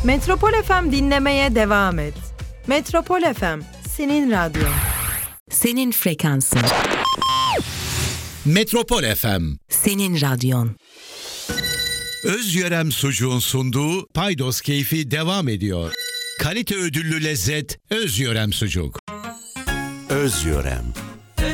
Metropol FM dinlemeye devam et. Metropol FM, senin radyon. Senin frekansın. Metropol FM, senin radyon. Özyörem Sucuğun sunduğu Paydos Keyfi devam ediyor. Kalite ödüllü lezzet Özyörem Sucuk. Özyörem.